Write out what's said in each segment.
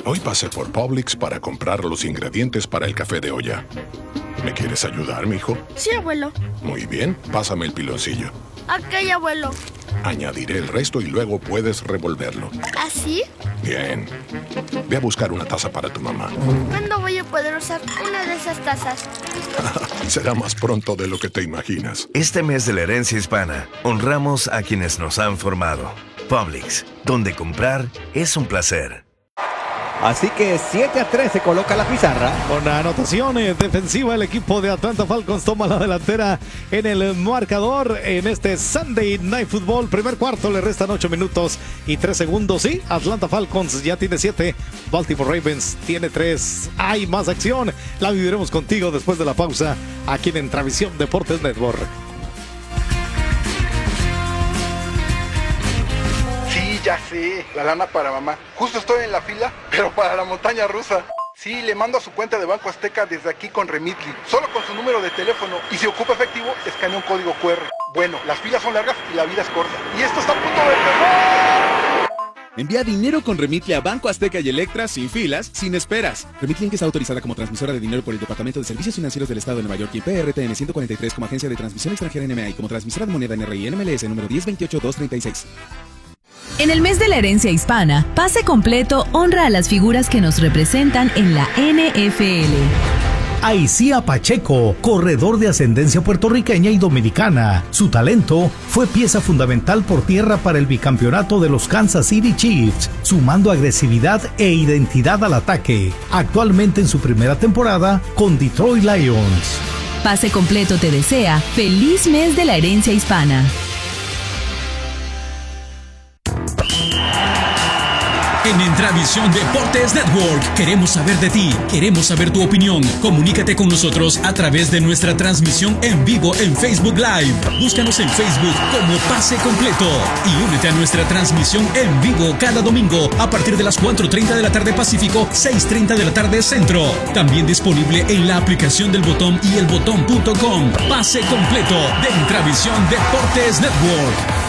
Hoy pasé por Publix para comprar los ingredientes para el café de olla. ¿Me quieres ayudar, mijo? Sí, abuelo. Muy bien, pásame el piloncillo. Ok, abuelo. Añadiré el resto y luego puedes revolverlo. ¿Así? Bien. Ve a buscar una taza para tu mamá. ¿Cuándo voy a poder usar una de esas tazas? Será más pronto de lo que te imaginas. Este mes de la herencia hispana, honramos a quienes nos han formado. Publix, donde comprar es un placer. Así que 7-3 se coloca la pizarra. Con anotaciones defensiva, el equipo de Atlanta Falcons toma la delantera en el marcador en este Sunday Night Football. Primer cuarto, le restan 8 minutos y 3 segundos. Sí, Atlanta Falcons ya tiene 7, Baltimore Ravens tiene 3. Hay más acción, la viviremos contigo después de la pausa aquí en Entravisión Deportes Network. Ya sé, la lana para mamá. Justo estoy en la fila, pero para la montaña rusa. Sí, le mando a su cuenta de Banco Azteca desde aquí con Remitly. Solo con su número de teléfono. Y si ocupa efectivo, escanea un código QR. Bueno, las filas son largas y la vida es corta. Y esto está a punto de empezar. Envía dinero con Remitly a Banco Azteca y Electra sin filas, sin esperas. Remitly es autorizada como transmisora de dinero por el Departamento de Servicios Financieros del Estado de Nueva York y PRTN 143 como agencia de transmisión extranjera NMA y como transmisora de moneda NRI NMLS número 1028236. En el mes de la herencia hispana, Pase Completo honra a las figuras que nos representan en la NFL. Aicía Pacheco, corredor de ascendencia puertorriqueña y dominicana. Su talento fue pieza fundamental por tierra para el bicampeonato de los Kansas City Chiefs, sumando agresividad e identidad al ataque. Actualmente en su primera temporada con Detroit Lions. Pase Completo te desea feliz mes de la herencia hispana. En Entravisión Deportes Network queremos saber de ti, queremos saber tu opinión. Comunícate con nosotros a través de nuestra transmisión en vivo en Facebook Live. Búscanos en Facebook como Pase Completo y únete a nuestra transmisión en vivo cada domingo a partir de las 4:30 de la tarde Pacífico, 6:30 de la tarde Centro. También disponible en la aplicación del Botón y elbotón.com. Pase Completo de Entravisión Deportes Network.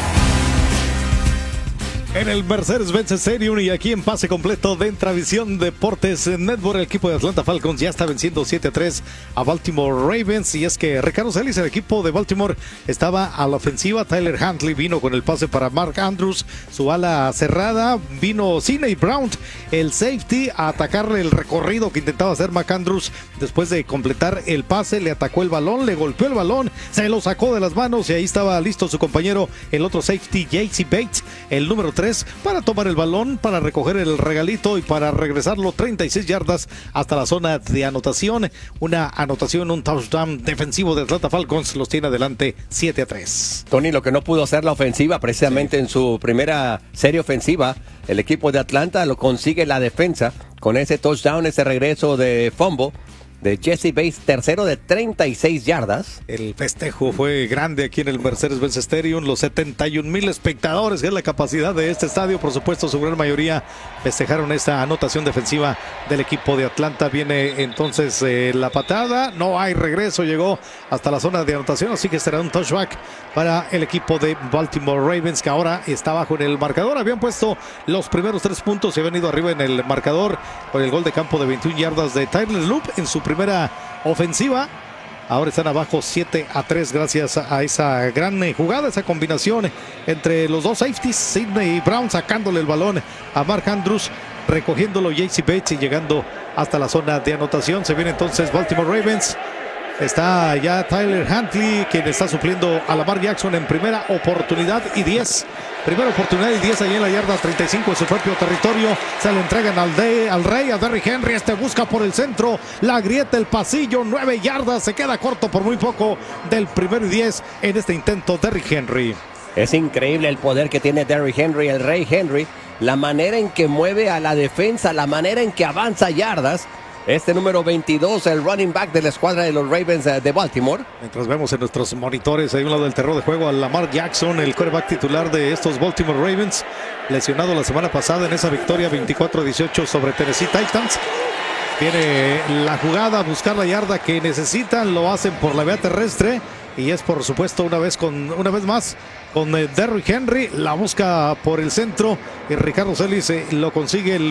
En el Mercedes-Benz Stadium y aquí en Pase Completo de Entravisión Deportes Network, el equipo de Atlanta Falcons ya está venciendo 7-3 a Baltimore Ravens. Y es que Ricardo Celis, el equipo de Baltimore, estaba a la ofensiva. Tyler Huntley vino con el pase para Mark Andrews, su ala cerrada. Vino Sidney Brown, el safety, a atacarle el recorrido que intentaba hacer Mark Andrews. Después de completar el pase, le atacó el balón, le golpeó el balón, se lo sacó de las manos y ahí estaba listo su compañero, el otro safety, J.C. Bates, el número 3, para tomar el balón, para recoger el regalito y para regresarlo 36 yardas hasta la zona de anotación. Una anotación, un touchdown defensivo de Atlanta Falcons los tiene adelante 7-3. Tony, lo que no pudo hacer la ofensiva precisamente en su primera serie ofensiva, el equipo de Atlanta lo consigue la defensa con ese touchdown, ese regreso de fumble de Jessie Bates, tercero de 36 yardas. El festejo fue grande aquí en el Mercedes-Benz Stadium. Los 71,000 espectadores, que es la capacidad de este estadio, por supuesto, su gran mayoría festejaron esta anotación defensiva del equipo de Atlanta. Viene entonces la patada, no hay regreso, llegó hasta la zona de anotación, así que será un touchback para el equipo de Baltimore Ravens, que ahora está bajo en el marcador. Habían puesto los primeros 3 puntos y habían ido arriba en el marcador con el gol de campo de 21 yardas de Tyler Loop en su primera ofensiva. Ahora están abajo 7-3 gracias a esa gran jugada, esa combinación entre los dos safeties, Sidney Brown sacándole el balón a Mark Andrews, recogiéndolo J.C. Bates y llegando hasta la zona de anotación. Se viene entonces Baltimore Ravens. Está ya Tyler Huntley, quien está supliendo a Lamar Jackson en primera oportunidad y 10. Primera oportunidad y 10 ahí en la yarda 35 en su propio territorio. Se le entregan al rey, a Derrick Henry. Este busca por el centro, la grieta, el pasillo, 9 yardas. Se queda corto por muy poco del primero y 10 en este intento Derrick Henry. Es increíble el poder que tiene Derrick Henry, el rey Henry. La manera en que mueve a la defensa, la manera en que avanza yardas. Este número 22, el running back de la escuadra de los Ravens de Baltimore. Mientras vemos en nuestros monitores, ahí a un lado del terreno de juego, a Lamar Jackson, el quarterback titular de estos Baltimore Ravens, lesionado la semana pasada en esa victoria 24-18 sobre Tennessee Titans. Viene la jugada, a buscar la yarda que necesitan, lo hacen por la vía terrestre. Y es por supuesto una vez más con Derrick Henry, la busca por el centro y Ricardo Celis lo consigue el